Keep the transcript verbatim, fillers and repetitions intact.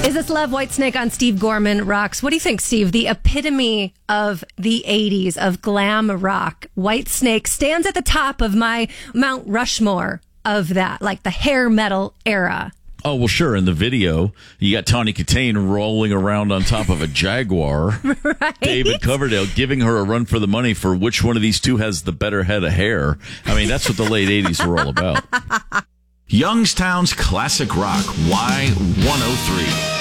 Is this Love Whitesnake on Steve Gorman Rocks? What do you think, Steve? The epitome of the eighties, of glam rock. Whitesnake stands at the top of my Mount Rushmore of that, like the hair metal era. Oh, well, sure. In the video, you got Tawny Katane rolling around on top of a Jaguar. Right? David Coverdale giving her a run for the money for which one of these two has the better head of hair. I mean, that's what the late eighties were all about. Youngstown's Classic Rock, Y one oh three.